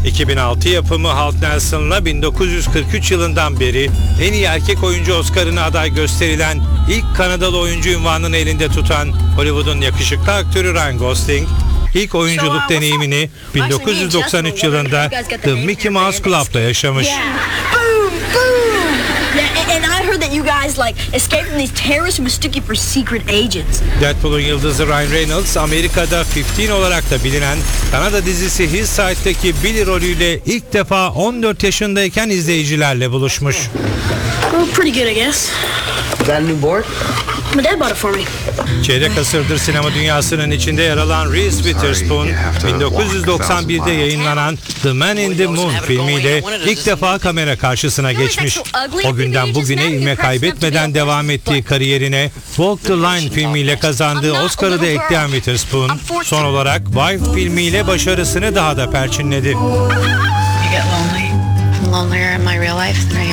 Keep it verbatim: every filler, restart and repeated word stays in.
iki bin altı yapımı Halt Nelson'la bin dokuz yüz kırk üç yılından beri en iyi erkek oyuncu Oscar'ına aday gösterilen ilk Kanadalı oyuncu unvanını elinde tutan Hollywood'un yakışıklı aktörü Ryan Gosling, ilk oyunculuk deneyimini bin dokuz yüz doksan üç yılında The Mickey Mouse Club'da yaşamış. Boom, boom. Yeah, and I heard that you guys like escaped from these terrorists who mistook you for secret agents. Deadpool'un yıldızı Ryan Reynolds, Amerika'da on beş olarak da bilinen Kanada dizisi His Side'daki Billy rolüyle ilk defa on dört yaşındayken izleyicilerle buluşmuş. Well, pretty good, I guess. Is that a new board? My dad bought it for me. Çeyrek asırdır sinema dünyasının içinde yer alan Reese Witherspoon, bin dokuz yüz doksan birde yayınlanan The Man in the Moon filmiyle ilk defa kamera karşısına geçmiş. O günden bugüne ilme kaybetmeden devam ettiği kariyerine Walk the Line filmiyle kazandığı Oscar'ı da ekleyen Witherspoon, son olarak Wife filmiyle başarısını daha da perçinledi. You get lonely. I'm lonelier in my real life than I